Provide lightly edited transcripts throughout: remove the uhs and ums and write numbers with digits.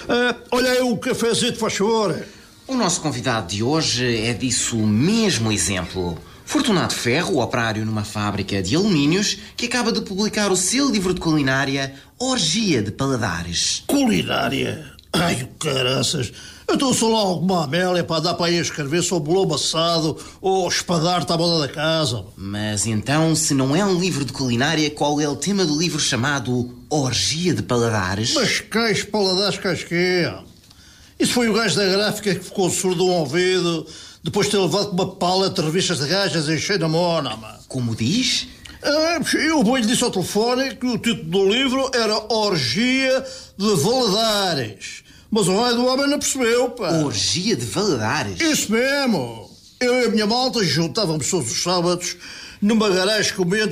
Olha aí o cafezito, faz favor. O nosso convidado de hoje é disso mesmo exemplo. Fortunato Ferro, operário numa fábrica de alumínios, que acaba de publicar o seu livro de culinária, Orgia de Paladares. Culinária? Ai, caraças. Então sou lá alguma Amélia para dar para aí escrever sobre lobo assado ou espadar-te à moda da casa. Mas então, se não é um livro de culinária, qual é o tema do livro chamado Orgia de Paladares? Mas cais paladares, cais que? Isso foi o gajo da gráfica que ficou surdo um ouvido depois de ter levado com uma palha de revistas de gajas e cheio de mona, mano. Como diz? Eu bem disse ao telefone que o título do livro era Orgia de Valadares. Mas o raio do homem não percebeu, pá. Orgia de Valadares? Isso mesmo. Eu e a minha malta juntávamos todos os sábados numa garagem comendo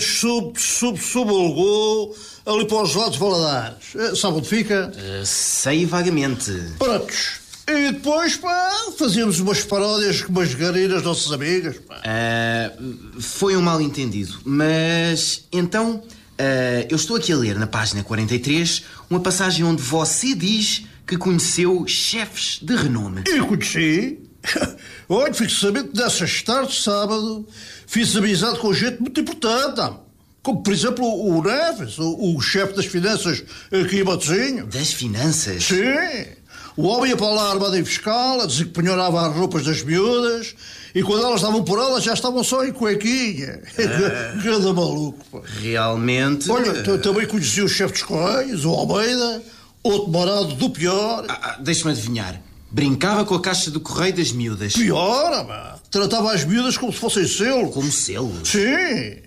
subalugou ali para os lados de Valadares. Sabe onde fica? Sei vagamente. Prontos. E depois, pá, fazíamos umas paródias com umas garinas nossas amigas, pá. Foi um mal-entendido. Mas, então, eu estou aqui a ler na página 43 uma passagem onde você diz que conheceu chefes de renome. Eu conheci. Olha, fico sabendo que dessas tardes de sábado fiz amizade com gente muito importante, como, por exemplo, o Neves, o chefe das finanças aqui em Matosinho. Das finanças? Sim. O homem ia para lá armado em fiscal, a dizer que penhorava as roupas das miúdas, e quando elas estavam por elas já estavam só em cuequinha. Cada maluco, pá. Realmente... Olha, também conheci o chefe dos Correios, o Almeida, outro morado do pior. Deixa-me adivinhar. Brincava com a caixa do correio das miúdas. Pior, mano. Tratava as miúdas como se fossem selos. Como selos? Sim.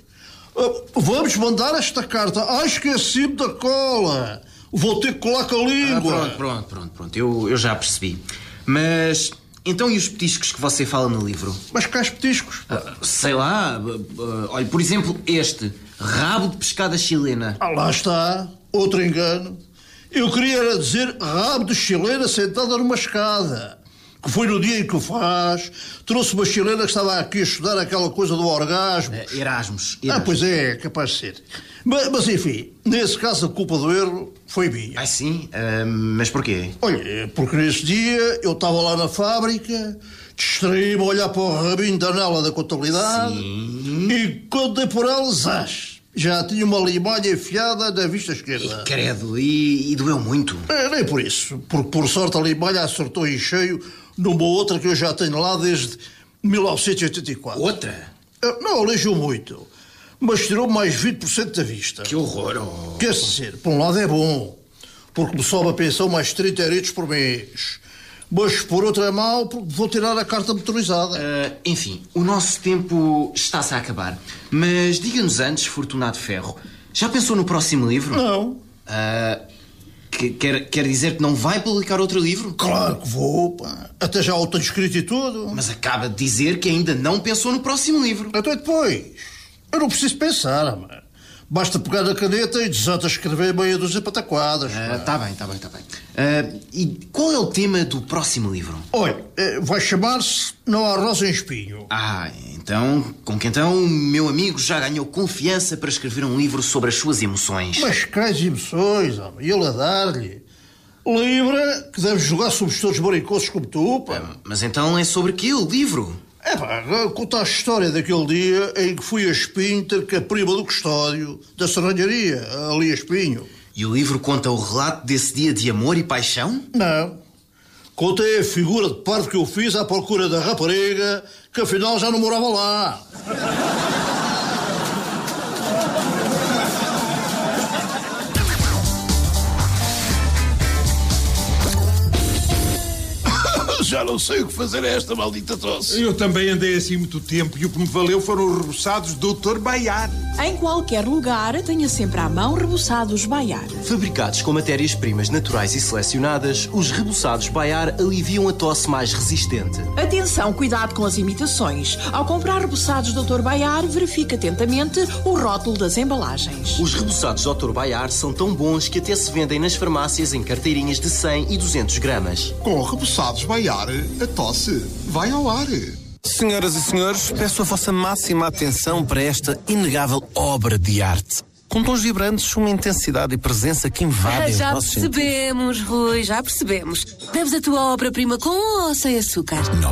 Vamos mandar esta carta. Esqueci-me da cola. Vou ter que colar com a língua. Pronto. Eu já percebi. Mas... Então, e os petiscos que você fala no livro? Mas quais petiscos? Sei lá. Olha, por exemplo, este. Rabo de pescada chilena. Lá está. Outro engano. Eu queria dizer rabo de chilena sentada numa escada. Que foi no dia em que o faz. Trouxe uma chilena que estava aqui a estudar aquela coisa do orgasmo. Erasmus. Pois é, capaz de ser. Mas enfim, nesse caso a culpa do erro foi minha. Sim? Mas porquê? Olha, porque nesse dia eu estava lá na fábrica, distraí-me a olhar para o rabinho da anela da contabilidade. Sim. E quando dei por elas, já tinha uma limalha enfiada na vista esquerda. Credo, e doeu muito? Nem por isso, porque por sorte a limalha acertou em cheio numa outra que eu já tenho lá desde 1984. Outra? Não aleijou muito, mas tirou mais 20% da vista. Que horror! Quer dizer, por um lado é bom, porque me sobe a pensão mais 30 euros por mês. Mas por outro é mau, porque vou tirar a carta motorizada. Enfim, o nosso tempo está-se a acabar. Mas diga-nos antes, Fortunato Ferro, já pensou no próximo livro? Não. Quer dizer que não vai publicar outro livro? Claro que vou, pá. Até já o tenho escrito e tudo. Mas acaba de dizer que ainda não pensou no próximo livro. Até depois. Eu não preciso pensar, mano. Basta pegar na caneta e desata escrever meia dúzia de pataquadas. Tá bem. E qual é o tema do próximo livro? Olha, vai chamar-se Não há Rosa em Espinho. Então, com que então o meu amigo já ganhou confiança para escrever um livro sobre as suas emoções. Mas quais emoções, homem? E ele a dar-lhe. Livra que deve jogar sobre os todos baricosos como tu, pá. Mas então é sobre que o livro? Conta a história daquele dia em que fui a Espinho ter com a prima do custódio da serralharia, ali a Espinho. E o livro conta o relato desse dia de amor e paixão? Não. Contei a figura de parvo que eu fiz à procura da rapariga, que afinal já não morava lá. Já não sei o que fazer a esta maldita tosse. Eu também andei assim muito tempo e o que me valeu foram os reboçados Dr. Baiar. Em qualquer lugar, tenha sempre à mão reboçados Baiar. Fabricados com matérias-primas naturais e selecionadas, os reboçados Baiar aliviam a tosse mais resistente. Atenção, cuidado com as imitações. Ao comprar reboçados Dr. Baiar, verifique atentamente o rótulo das embalagens. Os reboçados Dr. Baiar são tão bons que até se vendem nas farmácias em carteirinhas de 100 e 200 gramas. Com reboçados Baiar, a tosse vai ao ar. Senhoras e senhores, peço a vossa máxima atenção para esta inegável obra de arte. Com tons vibrantes, uma intensidade e presença que invadem os Já nossos sentidos. percebemos, Rui, já percebemos. Deves a tua obra-prima com ou sem açúcar?